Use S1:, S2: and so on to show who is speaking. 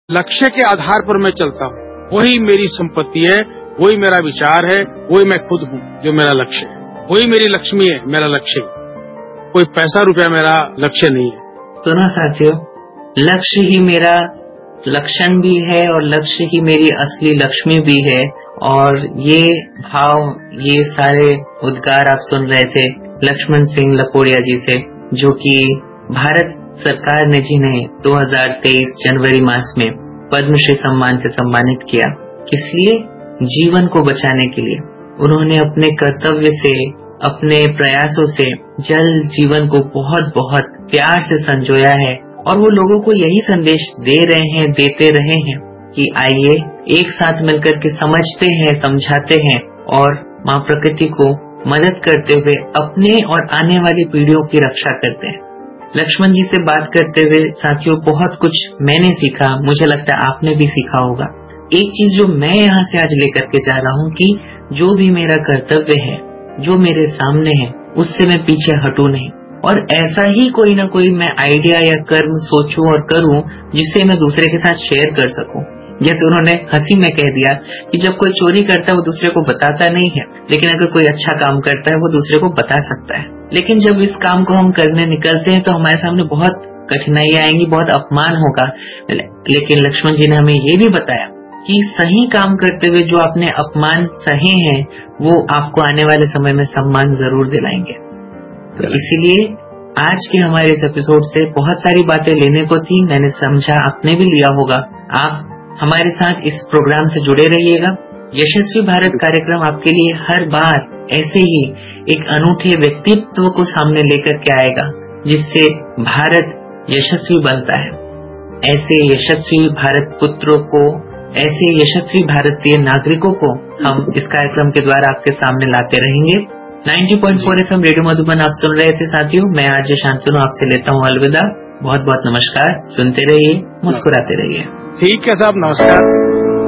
S1: लक्ष्य के आधार पर मैं चलता हूँ, वही मेरी संपत्ति है, वही मेरा विचार है, वही मैं खुद हूँ जो मेरा लक्ष्य है, वही मेरी लक्ष्मी है, मेरा लक्ष्य है। कोई पैसा रुपया मेरा लक्ष्य नहीं है।
S2: सुनो साथियों, लक्ष्य ही मेरा लक्षण भी है और लक्ष्य ही मेरी असली लक्ष्मी भी है। और ये भाव, ये सारे उद्गार आप सुन रहे थे लक्ष्मण सिंह लकोड़िया जी से, जो कि भारत सरकार ने जिन्हें 2023 जनवरी मास में पद्मश्री सम्मान से सम्मानित किया, इसलिए जीवन को बचाने के लिए उन्होंने अपने कर्तव्य से, अपने प्रयासों से जल जीवन को बहुत बहुत प्यार से संजोया है। और वो लोगों को यही संदेश दे रहे हैं, देते रहे हैं कि आइए एक साथ मिलकर के समझते हैं, समझाते हैं और माँ प्रकृति को मदद करते हुए अपने और आने वाली पीढ़ियों की रक्षा करते हैं। लक्ष्मण जी से बात करते हुए साथियों बहुत कुछ मैंने सीखा, मुझे लगता है आपने भी सीखा होगा। एक चीज जो मैं यहाँ से आज लेकर के जा रहा हूँ कि जो भी मेरा कर्तव्य है, जो मेरे सामने है, उससे मैं पीछे हटूं नहीं, और ऐसा ही कोई ना कोई मैं आइडिया या कर्म सोचूं और करूं जिससे मैं दूसरे के साथ शेयर कर सकूं। जैसे उन्होंने हंसी में कह दिया कि जब कोई चोरी करता है वो दूसरे को बताता नहीं है, लेकिन अगर कोई अच्छा काम करता है वो दूसरे को बता सकता है। लेकिन जब इस काम को हम करने निकलते हैं तो हमारे सामने बहुत कठिनाइयां आएंगी, बहुत अपमान होगा। लेकिन लक्ष्मण जी ने हमें ये भी बताया कि सही काम करते हुए जो आपने अपमान सहे हैं वो आपको आने वाले समय में सम्मान जरूर दिलाएंगे। तो इसीलिए आज के हमारे इस एपिसोड से बहुत सारी बातें लेने को थी, मैंने समझा आपने भी लिया होगा। आप हमारे साथ इस प्रोग्राम से जुड़े रहिएगा। यशस्वी भारत कार्यक्रम आपके लिए हर बार ऐसे ही एक अनूठे व्यक्तित्व को सामने लेकर के आएगा जिससे भारत यशस्वी बनता है। ऐसे यशस्वी भारत पुत्रों को, ऐसे यशस्वी भारतीय नागरिकों को हम इस कार्यक्रम के द्वारा आपके सामने लाते रहेंगे। 90.4 FM रेडियो मधुबन आप सुन रहे थे साथियों। मैं आरजे शांतनु आपसे लेता हूँ अलविदा। बहुत बहुत नमस्कार। सुनते रहिए, मुस्कुराते रहिए।
S1: ठीक है साहब, नमस्कार।